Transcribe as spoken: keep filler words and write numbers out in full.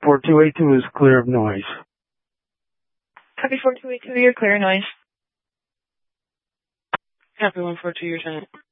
four two eight two is clear of noise. Copy four two eight two, you're clear of noise. Copy one four two, you're sent.